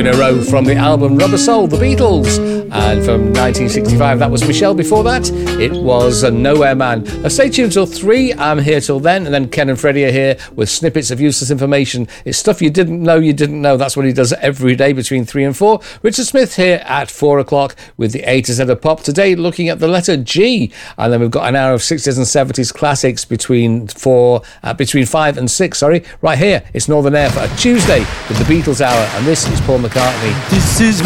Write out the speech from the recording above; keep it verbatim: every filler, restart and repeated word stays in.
in a row from the album Rubber Soul, The Beatles. And from nineteen sixty-five, that was Michelle. Before that, it was a Nowhere Man. Now, stay tuned till three. I'm here till then. And then Ken and Freddie are here with snippets of useless information. It's stuff you didn't know you didn't know. That's what he does every day between three and four. Richard Smith here at four o'clock with the A to Z of pop. Today, looking at the letter G. And then we've got an hour of sixties and seventies classics between four, uh, between five and six, sorry. Right here, it's Northern Air for a Tuesday with the Beatles Hour. And this is Paul McCartney. This is